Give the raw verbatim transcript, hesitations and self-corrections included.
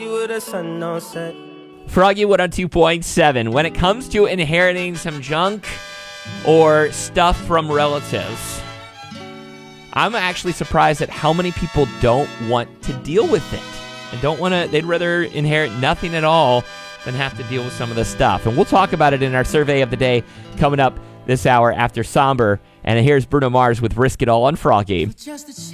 Froggy Wood on two point seven. When it comes to inheriting some junk or stuff from relatives, I'm actually surprised at how many people don't want to deal with it and don't want to. They'd rather inherit nothing at all than have to deal with some of the stuff. And we'll talk about it in our survey of the day coming up this hour after Somber. And here's Bruno Mars with Risk It All on Froggy.